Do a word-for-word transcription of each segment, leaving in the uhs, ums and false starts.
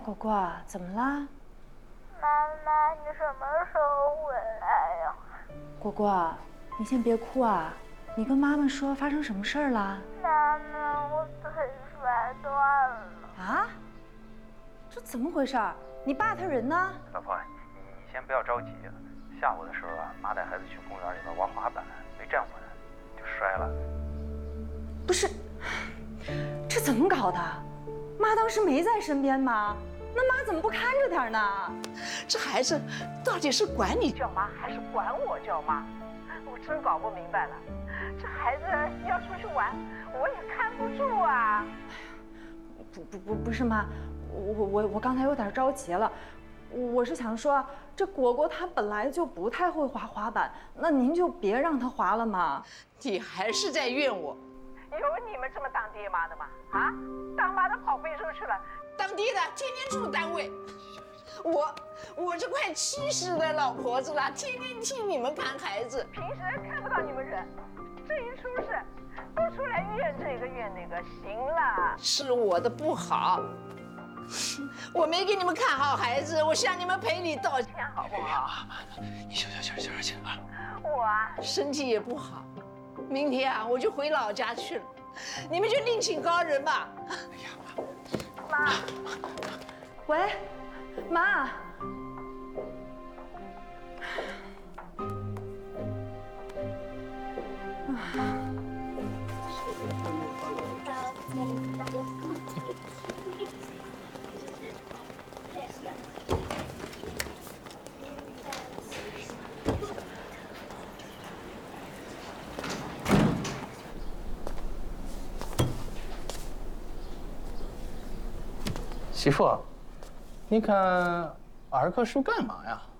果果，怎么啦？ 妈妈，你什么时候回来呀？ 果果，你先别哭啊，你跟妈妈说发生什么事儿了？ 妈妈，我腿摔断了。 啊？这怎么回事？你爸他人呢？ 老婆，你你先不要着急。下午的时候啊，妈带孩子去公园里边玩滑板，没站稳就摔了。 不是，这怎么搞的？妈当时没在身边吗？那妈怎么不看着点呢？ 这孩子到底是管你叫妈还是管我叫妈？我真搞不明白了。这孩子要出去玩，我也看不住啊。 不不不不是妈，我我我刚才有点着急了。我是想说，这果果她本来就不太会滑滑板，那您就别让她滑了嘛。 你还是在怨我？ 有你们这么当爹妈的吗？啊，当妈的跑非洲去了， 当爹的天天住单位。我我这快七十的老婆子了，天天替你们看孩子， 平时看不到你们人，这一出事都出来怨这个怨那个，行了。 是我的不好，我没给你们看好孩子，我向你们赔礼道歉好不好？ 你消消气，消消气啊！ 我啊， 身体也不好，明天啊我就回老家去了，你们就另请高人吧。 哎呀， 妈， 喂，妈。 媳妇，你看儿棵树干嘛呀？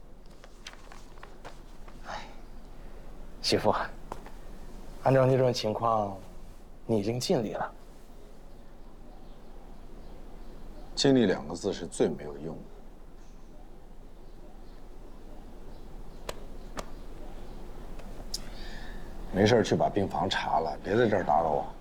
哎，媳妇，按照你这种情况，你已经尽力了。 尽力两个字是最没有用的。没事去把病房查了，别在这儿打扰我。